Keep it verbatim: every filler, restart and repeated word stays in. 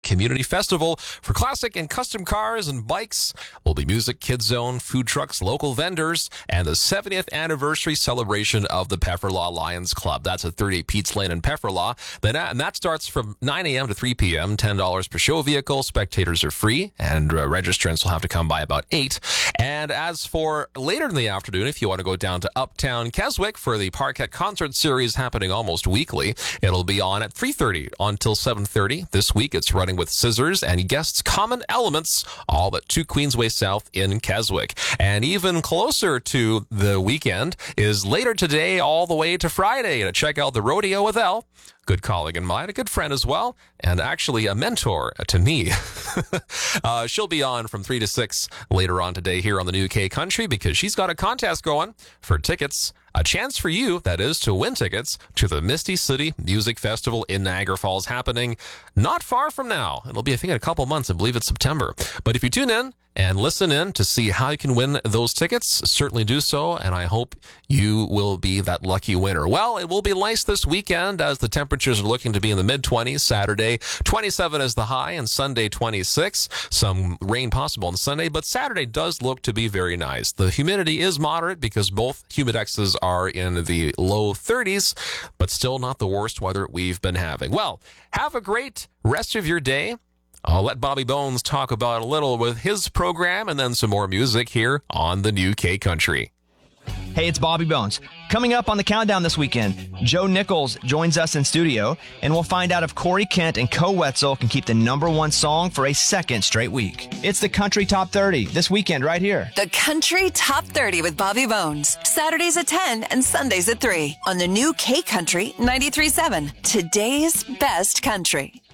Community Festival for classic and custom cars and bikes. Will be music, kids zone, food trucks, local vendors, and the seventieth anniversary celebration of the Pefferlaw Lions Club. That's at thirty-eight Pete's Lane in Pefferlaw. Then, and that starts from nine a.m. to three p.m., ten dollars per show vehicle. Spectators are free, and uh, registrants will have to come by about eight. And as for later in the afternoon, if you want to go down to Uptown Keswick for the Parquet Concert Series happening almost weekly, it'll be on at three thirty until seven thirty. This week, it's running with Scissors and guests Common Elements, all at two Queensway South in Keswick. And even closer to the weekend is later today all the way to Friday to check out the Rodeo with Elle. Good colleague of mine, a good friend as well, and actually a mentor to me. uh, she'll be on from three to six later on today here on the New K Country because she's got a contest going for tickets. A chance for you, that is, to win tickets to the Misty City Music Festival in Niagara Falls happening not far from now. It'll be, I think, in a couple months. I believe it's September. But if you tune in and listen in to see how you can win those tickets, certainly do so, and I hope you will be that lucky winner. Well, it will be nice this weekend as the temperatures are looking to be in the mid-twenties. Saturday, twenty-seven is the high, and Sunday, twenty-six. Some rain possible on Sunday, but Saturday does look to be very nice. The humidity is moderate because both humidexes are in the low thirties, but still not the worst weather we've been having. Well, have a great rest of your day. I'll let Bobby Bones talk about it a little with his program and then some more music here on the New K Country. Hey, it's Bobby Bones. Coming up on the countdown this weekend, Joe Nichols joins us in studio, and we'll find out if Corey Kent and Co Wetzel can keep the number one song for a second straight week. It's the Country Top thirty this weekend right here. The Country Top thirty with Bobby Bones. Saturdays at ten and Sundays at three on the New K Country ninety-three point seven. Today's best country.